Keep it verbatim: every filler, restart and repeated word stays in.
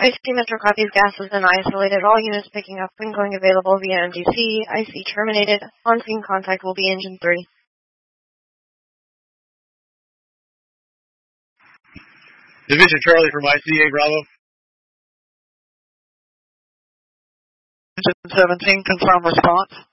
I C Metro copies gas has been isolated. All units picking up and going available via M D C. I C terminated. On-scene contact will be engine three. Division Charlie from I C A Bravo. Engine seventeen, confirm response.